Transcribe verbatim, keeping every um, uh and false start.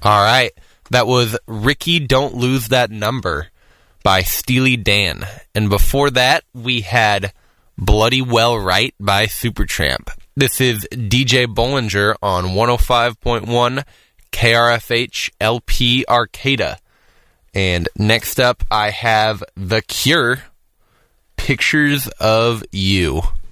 All right. That was Ricky Don't Lose That Number by Steely Dan. And before that, we had Bloody Well Right by Supertramp. This is D J Bollinger on one oh five point one K R F H L P Arcata. And next up, I have The Cure, Pictures of You.